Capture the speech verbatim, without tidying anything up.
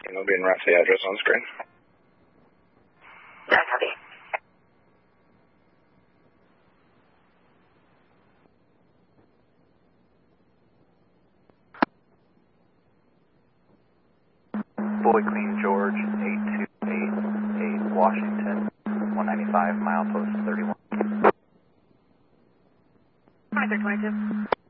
It'll be in route to the address on screen. Yeah, copy. Boy Queen George, eight two eight eight Washington, one ninety-five, milepost thirty-one. twenty-three twenty-two.